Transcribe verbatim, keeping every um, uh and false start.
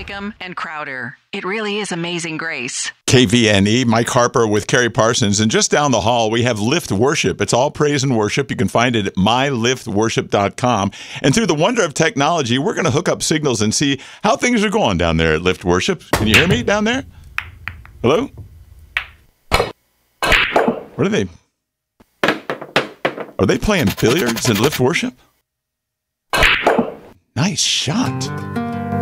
Wickham, and Crowder. It really is amazing grace. K V N E, Mike Harper with Carrie Parsons. And just down the hall, we have Lift Worship. It's all praise and worship. You can find it at my lift worship dot com. And through the wonder of technology, we're going to hook up signals and see how things are going down there at Lift Worship. Can you hear me down there? Hello? What are they? Are they playing billiards at Lift Worship? Nice shot.